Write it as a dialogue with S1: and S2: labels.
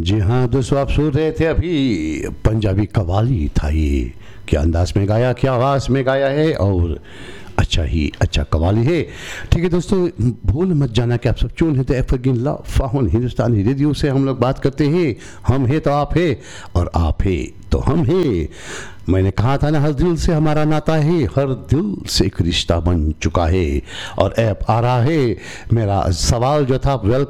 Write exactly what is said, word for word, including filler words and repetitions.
S1: जी हाँ, दोस्तों आप सुन रहे थे अभी पंजाबी कव्वाली था ये। क्या अंदाज में गाया, क्या आवाज़ में गाया है, और अच्छा ही अच्छा कव्वाली है। ठीक है दोस्तों, भूल मत जाना कि आप सब चुन है तो एफर्गिन लव फाहुन हिंदुस्तानी रेडियो से हम लोग बात करते हैं। हम है तो आप है, और आप है तो हम है। मैंने कहा था ना, हर दिल से हमारा नाता है, हर दिल से एक रिश्ता बन चुका है। और ऐप आ रहा है। मेरा सवाल जो था, वेल